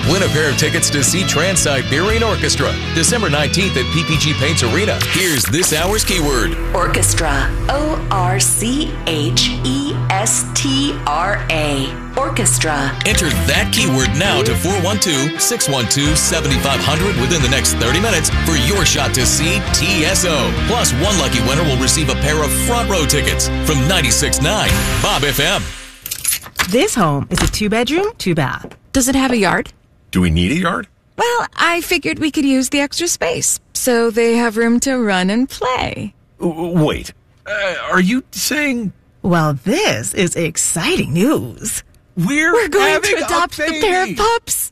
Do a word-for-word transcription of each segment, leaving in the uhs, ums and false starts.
Win a pair of tickets to see Trans-Siberian Orchestra, December nineteenth at P P G Paints Arena. Here's this hour's keyword. Orchestra. O R C H E S T R A. Orchestra. Enter that keyword now to four one two, six one two, seven five zero zero within the next thirty minutes for your shot to see T S O. Plus, one lucky winner will receive a pair of front row tickets from ninety-six point nine Bob F M. This home is a two-bedroom, two-bath. Does it have a yard? Do we need a yard? Well, I figured we could use the extra space, so they have room to run and play. Wait, uh, are you saying... Well, this is exciting news. We're, We're going having to adopt a the pair of pups.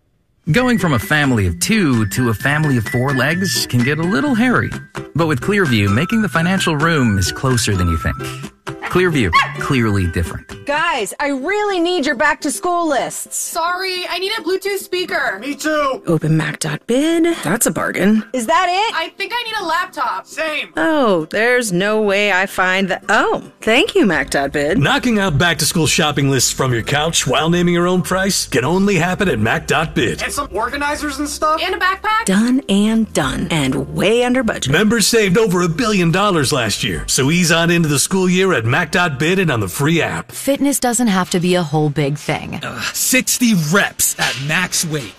Going from a family of two to a family of four legs can get a little hairy. But with Clearview, making the financial room is closer than you think. Clearview, clearly different. Guys, I really need your back-to-school lists. Sorry, I need a Bluetooth speaker. Me too. Open Mac dot bid. That's a bargain. Is that it? I think I need a laptop. Same. Oh, there's no way I find that. Oh, thank you, Mac dot bid. Knocking out back-to-school shopping lists from your couch while naming your own price can only happen at Mac dot bid. And some organizers and stuff. And a backpack. Done and done. And way under budget. Members saved over a billion dollars last year. So ease on into the school year at Mac dot bid and on the free app. Fitness doesn't have to be a whole big thing. Uh, sixty reps at max weight.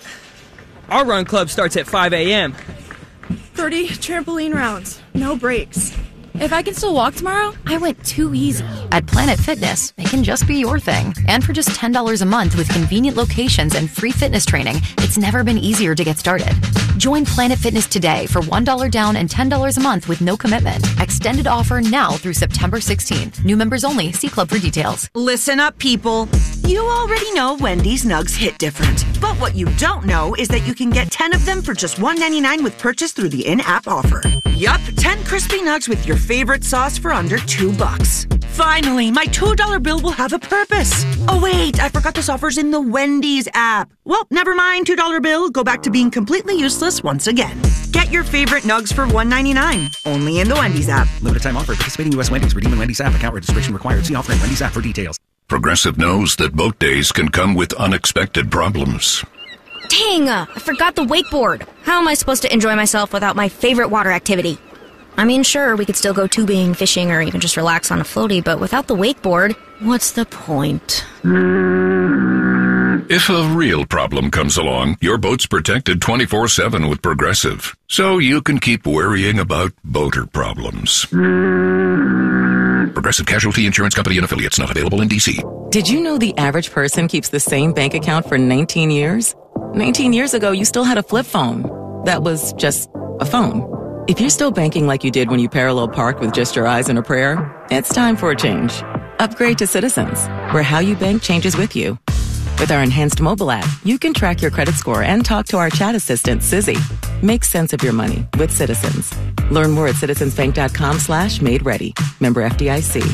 Our run club starts at five a.m. thirty trampoline rounds. No breaks. If I can still walk tomorrow, I went too easy. At Planet Fitness, it can just be your thing. And for just ten dollars a month with convenient locations and free fitness training, it's never been easier to get started. Join Planet Fitness today for one dollar down and ten dollars a month with no commitment. Extended offer now through September sixteenth. New members only. See club for details. Listen up, people. You already know Wendy's Nugs hit different. But what you don't know is that you can get ten of them for just one ninety-nine with purchase through the in-app offer. Yup, ten crispy nugs with your favorite sauce for under two bucks. Finally, my two dollar bill will have a purpose. Oh wait, I forgot this offer's in the Wendy's app. Well, never mind, two dollar bill. Go back to being completely useless once again. Get your favorite nugs for one ninety-nine. Only in the Wendy's app. Limited time offer. Participating U S Wendy's. Redeem in Wendy's app. Account registration required. See offer in Wendy's app for details. Progressive knows that boat days can come with unexpected problems. Dang, uh, I forgot the wakeboard. How am I supposed to enjoy myself without my favorite water activity? I mean, sure, we could still go tubing, fishing, or even just relax on a floaty, but without the wakeboard, what's the point? If a real problem comes along, your boat's protected twenty-four seven with Progressive, so you can keep worrying about boater problems. Progressive Casualty Insurance Company and Affiliates, not available in D C. Did you know the average person keeps the same bank account for nineteen years? nineteen years ago, you still had a flip phone. That was just a phone. If you're still banking like you did when you parallel parked with just your eyes and a prayer, it's time for a change. Upgrade to Citizens, where how you bank changes with you. With our enhanced mobile app, you can track your credit score and talk to our chat assistant, Sizzy. Make sense of your money with Citizens. Learn more at citizensbank.com slash made ready. Member F D I C.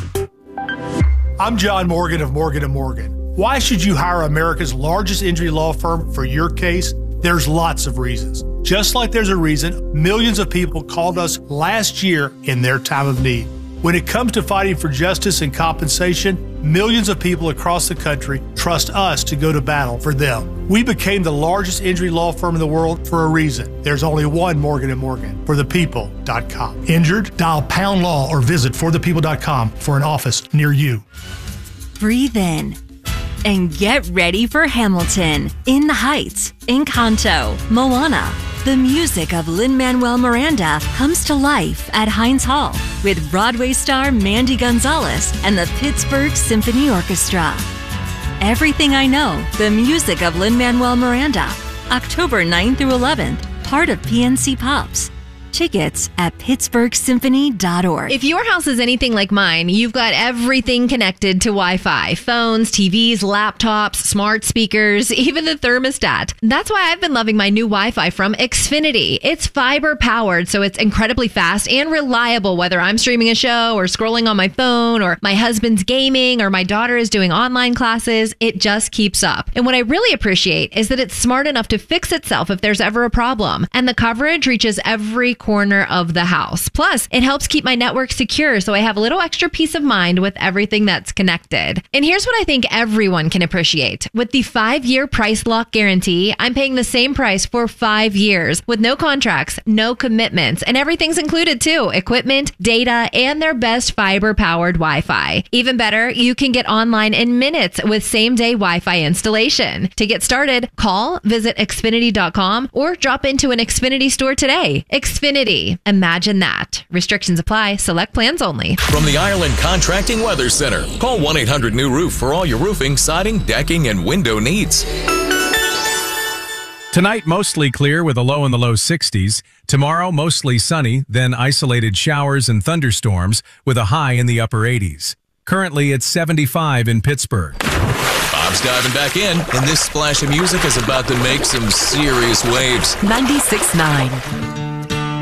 I'm John Morgan of Morgan and Morgan. Why should you hire America's largest injury law firm for your case? There's lots of reasons. Just like there's a reason millions of people called us last year in their time of need. When it comes to fighting for justice and compensation, millions of people across the country trust us to go to battle for them. We became the largest injury law firm in the world for a reason. There's only one Morgan and Morgan, for the people dot com. Injured? Dial pound law or visit for the people dot com for an office near you. Breathe in and get ready for Hamilton, In the Heights, Encanto, Moana. The music of Lin-Manuel Miranda comes to life at Heinz Hall with Broadway star Mandy Gonzalez and the Pittsburgh Symphony Orchestra. Everything I Know, the music of Lin-Manuel Miranda, October ninth through eleventh, part of P N C Pops. Tickets at pittsburgh symphony dot org. If your house is anything like mine, you've got everything connected to Wi-Fi. Phones, T Vs, laptops, smart speakers, even the thermostat. That's why I've been loving my new Wi-Fi from Xfinity. It's fiber powered, so it's incredibly fast and reliable, whether I'm streaming a show or scrolling on my phone or my husband's gaming or my daughter is doing online classes. It just keeps up. And what I really appreciate is that it's smart enough to fix itself if there's ever a problem. And the coverage reaches every corner of the house. Plus, it helps keep my network secure so I have a little extra peace of mind with everything that's connected. And here's what I think everyone can appreciate. With the five-year price lock guarantee, I'm paying the same price for five years with no contracts, no commitments, and everything's included too. Equipment, data, and their best fiber-powered Wi-Fi. Even better, you can get online in minutes with same-day Wi-Fi installation. To get started, call, visit Xfinity dot com, or drop into an Xfinity store today. Xfinity. Imagine that. Restrictions apply. Select plans only. From the Ireland Contracting Weather Center, call one eight hundred new roof for all your roofing, siding, decking, and window needs. Tonight, mostly clear with a low in the low sixties. Tomorrow, mostly sunny, then isolated showers and thunderstorms with a high in the upper eighties. Currently, it's seventy-five in Pittsburgh. Bob's diving back in, and this splash of music is about to make some serious waves. ninety-six point nine